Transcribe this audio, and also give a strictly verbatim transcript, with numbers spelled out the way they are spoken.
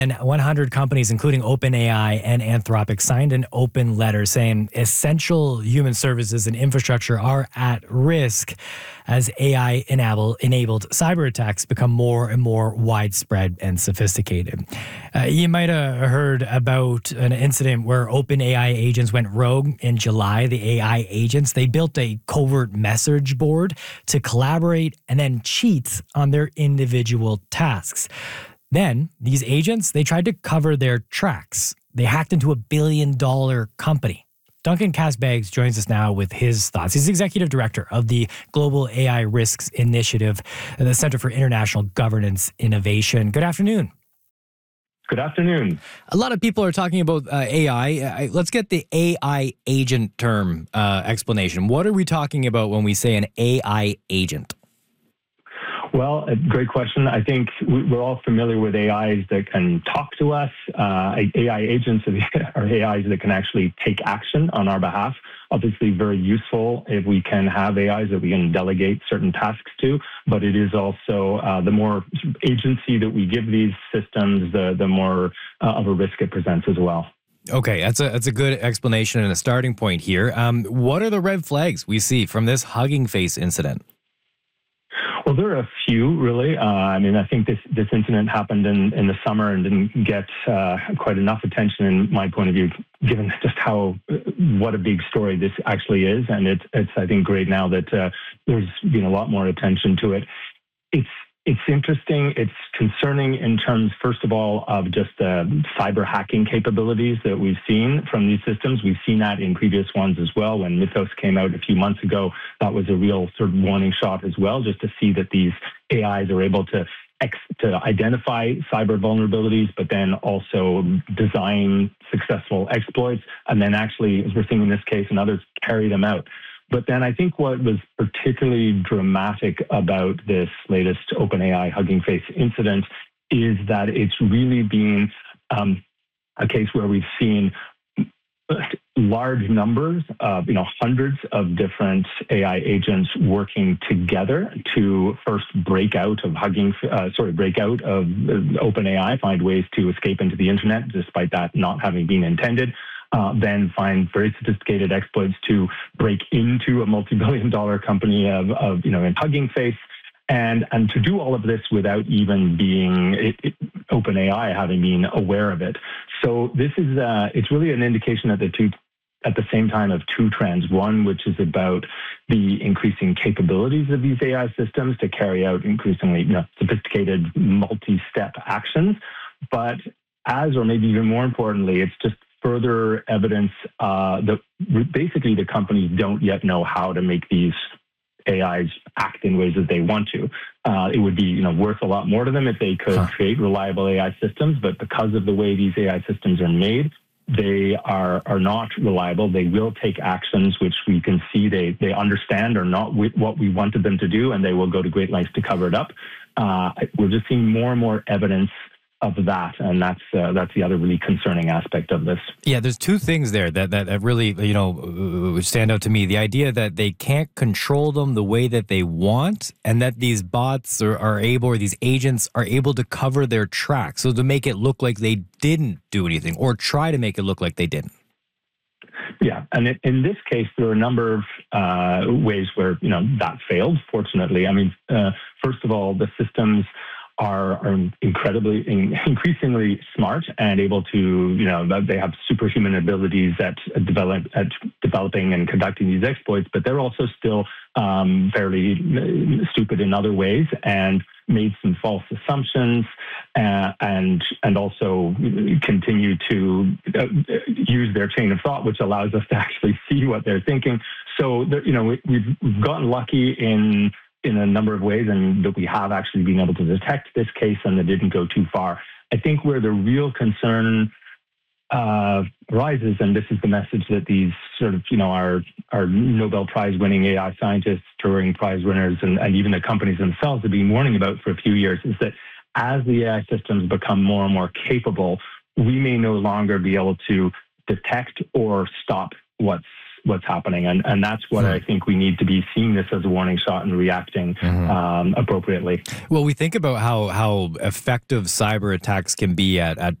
And one hundred companies, including OpenAI and Anthropic, signed an open letter saying essential human services and infrastructure are at risk as A I-enabled cyber attacks become more and more widespread and sophisticated. Uh, you might have heard about an incident where OpenAI agents went rogue in July. The A I agents, they built a covert message board to collaborate and then cheat on their individual tasks. Then, these agents, they tried to cover their tracks. They hacked into a billion-dollar company. Duncan Casbags joins us now with his thoughts. He's executive director of the Global A I Risks Initiative at the Center for International Governance Innovation. Good afternoon. Good afternoon. A lot of people are talking about uh, A I. Uh, let's get the A I agent term uh, explanation. What are we talking about when we say an A I agent? Well, a great question. I think we're all familiar with A Is that can talk to us. Uh, A I agents are A Is that can actually take action on our behalf. Obviously, very useful if we can have A Is that we can delegate certain tasks to, but it is also uh, the more agency that we give these systems, the, the more uh, of a risk it presents as well. Okay, that's a that's a good explanation and a starting point here. Um, what are the red flags we see from this Hugging Face incident? Well, there are a few, really. Uh, I mean, I think this, this incident happened in, in the summer and didn't get uh, quite enough attention, in my point of view, given just how, what a big story this actually is. And it's, it's I think, great now that uh, there's been a lot more attention to it. It's It's interesting. It's concerning in terms, first of all, of just the cyber hacking capabilities that we've seen from these systems. We've seen that in previous ones as well. When Mythos came out a few months ago, that was a real sort of warning shot as well, just to see that these A Is are able to ex- to identify cyber vulnerabilities, but then also design successful exploits, and then actually, as we're seeing in this case and others, carry them out. But then I think what was particularly dramatic about this latest OpenAI Hugging Face incident is that it's really been um, a case where we've seen large numbers of, you know, hundreds of different A I agents working together to first break out of Hugging, uh, sorry, break out of OpenAI, find ways to escape into the internet, despite that not having been intended. Uh, then find very sophisticated exploits to break into a multi-billion dollar company of, of, you know, in Hugging Face, and and to do all of this without even being it, it, OpenAI having been aware of it. So this is uh, it's really an indication at the two at the same time of two trends. One, which is about the increasing capabilities of these A I systems to carry out increasingly, you know, sophisticated multi-step actions, but as, or maybe even more importantly, it's just further evidence uh, that basically the companies don't yet know how to make these A Is act in ways that they want to. Uh, it would be, you know, worth a lot more to them if they could huh. create reliable A I systems, but because of the way these A I systems are made, they are are not reliable. They will take actions which we can see they they understand are not what we wanted them to do, and they will go to great lengths to cover it up. Uh, we're just seeing more and more evidence of that, and that's uh, that's the other really concerning aspect of this. Yeah, there's two things there that, that, that really, you know, stand out to me. The idea that they can't control them the way that they want, and that these bots are, are able, or these agents are able to cover their tracks, so to make it look like they didn't do anything, or try to make it look like they didn't. Yeah, and it, in this case, there are a number of uh, ways where, you know, that failed, fortunately. I mean, uh, first of all, the systems Are, are incredibly, in, increasingly smart and able to, you know, they have superhuman abilities at develop at developing and conducting these exploits, but they're also still um, fairly stupid in other ways and made some false assumptions, uh, and and also continue to uh, use their chain of thought, which allows us to actually see what they're thinking. So, you know, we, we've gotten lucky in. in a number of ways, and that we have actually been able to detect this case and that didn't go too far. I think where the real concern uh, arises, and this is the message that these sort of, you know, our, our Nobel Prize winning A I scientists, Turing Prize winners, and, and even the companies themselves have been warning about for a few years, is that as the A I systems become more and more capable, we may no longer be able to detect or stop what's what's happening, and and that's what mm-hmm. I think we need to be seeing this as a warning shot and reacting mm-hmm. um, appropriately. Well, we think about how how effective cyber attacks can be at at